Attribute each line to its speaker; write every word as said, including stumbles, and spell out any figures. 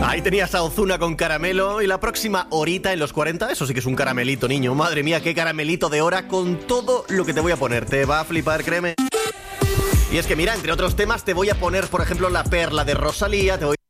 Speaker 1: Ahí tenías a Ozuna con Caramelo. Y la próxima horita en los cuarenta, eso sí que es un caramelito, niño. Madre mía, qué caramelito de hora con todo lo que te voy a poner. Te va a flipar, créeme. Y es que mira, entre otros temas te voy a poner, por ejemplo, La Perla de Rosalía. Te voy